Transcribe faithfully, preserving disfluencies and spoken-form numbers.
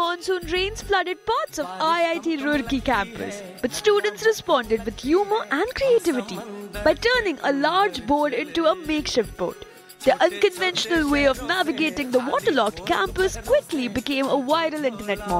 monsoon rains flooded parts of I I T Roorkee campus, but students responded with humor and creativity by turning a large board into a makeshift boat. The unconventional way of navigating the waterlogged campus quickly became a viral internet moment.